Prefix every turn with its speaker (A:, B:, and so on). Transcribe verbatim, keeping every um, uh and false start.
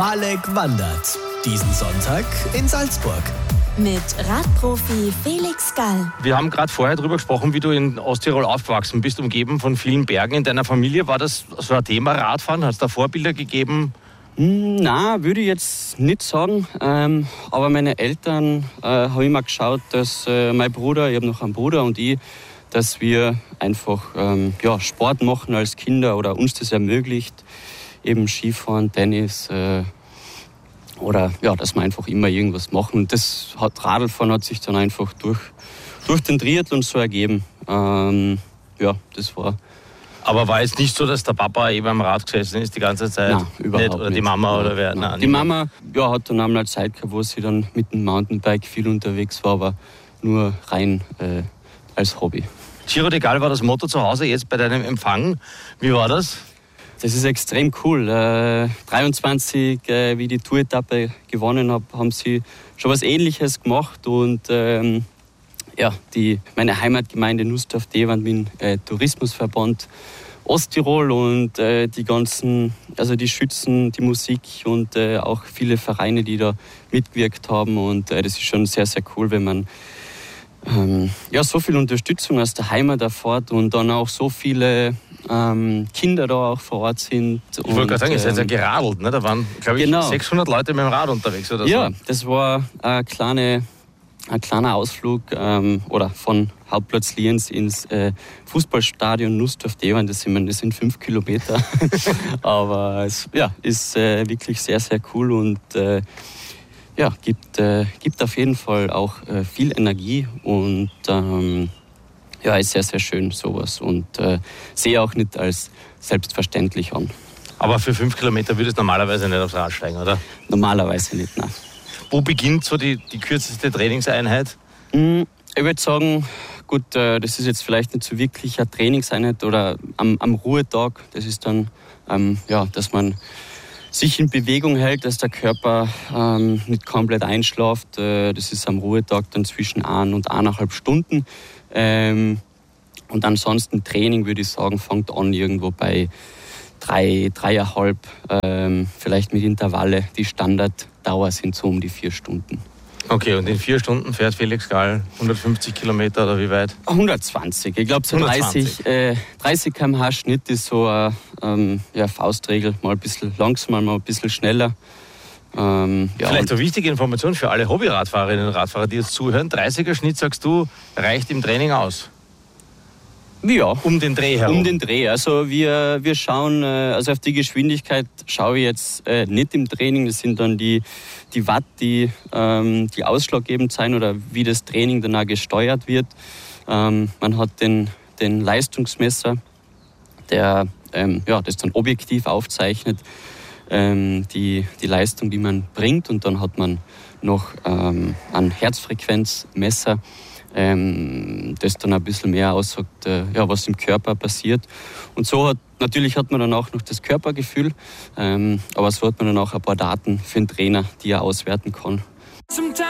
A: Walek wandert. Diesen Sonntag in Salzburg.
B: Mit Radprofi Felix Gall.
C: Wir haben gerade vorher darüber gesprochen, wie du in Osttirol aufgewachsen bist, umgeben von vielen Bergen. In deiner Familie war das so ein Thema, Radfahren? Hat es da Vorbilder gegeben?
D: Na, würde ich jetzt nicht sagen. Ähm, aber meine Eltern äh, haben immer geschaut, dass äh, mein Bruder, ich habe noch einen Bruder und ich, dass wir einfach ähm, ja, Sport machen als Kinder oder uns das ermöglicht. Eben Skifahren, Tennis äh, oder ja, dass wir einfach immer irgendwas machen. Und das hat, Radlfahren hat sich dann einfach durch, durch den Triathlon so ergeben. Ähm, ja, das war...
C: Aber war jetzt nicht so, dass der Papa eben am Rad gesessen ist die ganze Zeit?
D: Nein, überhaupt
C: nicht. Oder
D: nicht.
C: die Mama?
D: Nein,
C: oder wer?
D: nein.
C: Nein,
D: die Mama ja, hat dann einmal eine Zeit gehabt, wo sie dann mit dem Mountainbike viel unterwegs war, aber nur rein äh, als Hobby.
C: Giro de Gall war das Motto zu Hause, jetzt bei deinem Empfang. Wie war das?
D: Das ist extrem cool. Äh, dreiundzwanzig, äh, wie ich die Tour-Etappe gewonnen habe, haben sie schon was Ähnliches gemacht. Und ähm, ja, die, meine Heimatgemeinde Nussdorf-Devern, bin äh, Tourismusverband Osttirol und äh, die ganzen, also die Schützen, die Musik und äh, auch viele Vereine, die da mitgewirkt haben. Und äh, das ist schon sehr, sehr cool, wenn man ähm, ja, so viel Unterstützung aus der Heimat erfährt und dann auch so viele ähm, Kinder da auch vor Ort sind.
C: Ich wollte gerade sagen, ihr seid ja geradelt, ne? Da waren, glaube ich,
D: genau.
C: sechshundert Leute mit dem Rad unterwegs oder so.
D: Ja, das war eine kleine, ein kleiner Ausflug ähm, oder von Hauptplatz Lienz ins äh, Fußballstadion Nussdorf-Devern. Das sind, das sind fünf Kilometer. Aber es ja, ist äh, wirklich sehr, sehr cool und äh, ja, gibt, äh, gibt auf jeden Fall auch äh, viel Energie und ähm, ja, ist sehr, sehr schön sowas und äh, sehe auch nicht als selbstverständlich an.
C: Aber für fünf Kilometer würdest du normalerweise nicht aufs Rad steigen, oder?
D: Normalerweise nicht, nein.
C: Wo beginnt so die, die kürzeste Trainingseinheit?
D: Ich würde sagen, gut, äh, das ist jetzt vielleicht nicht so wirklich eine Trainingseinheit oder am, am Ruhetag. Das ist dann, ähm, ja, dass man sich in Bewegung hält, dass der Körper ähm, nicht komplett einschläft. Äh, das ist am Ruhetag dann zwischen ein und eineinhalb Stunden. Ähm, und ansonsten Training, würde ich sagen, fängt an irgendwo bei drei, dreieinhalb, ähm, vielleicht mit Intervalle. Die Standarddauer sind so um die vier Stunden.
C: Okay, und in vier Stunden fährt Felix Gall hundertfünfzig Kilometer oder wie weit?
D: hundertzwanzig. Ich glaube, so dreißig, äh, dreißig Kilometer pro Stunde Schnitt ist so eine ähm, ja, Faustregel. Mal ein bisschen langsamer, mal ein bisschen schneller. Ähm, ja,
C: Vielleicht eine wichtige Information für alle Hobbyradfahrerinnen und Radfahrer, die jetzt zuhören. dreißiger Schnitt, sagst du, reicht im Training aus?
D: Ja,
C: um den Dreh herum.
D: Um den Dreh. Also wir, wir schauen, also auf die Geschwindigkeit schaue ich jetzt äh, nicht im Training. Das sind dann die, die Watt, die, ähm, die ausschlaggebend sein oder wie das Training danach gesteuert wird. Ähm, man hat den, den Leistungsmesser, der ähm, ja, das dann objektiv aufzeichnet, ähm, die, die Leistung, die man bringt. Und dann hat man noch ähm, ein Herzfrequenzmesser, Ähm, das dann ein bisschen mehr aussagt, äh, ja, was im Körper passiert. Und so hat, natürlich hat man dann auch noch das Körpergefühl, ähm, aber so hat man dann auch ein paar Daten für den Trainer, die er auswerten kann.